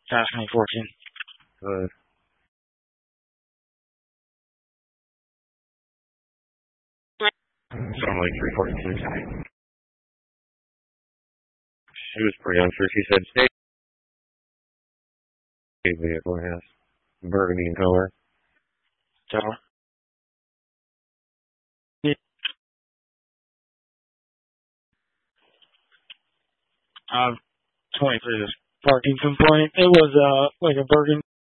Task 2014. Good. Something like 3:42. She was pretty unsure. She said, "State vehicle has burgundy in color." Tower. 23 is parking complaint. It was like a burgundy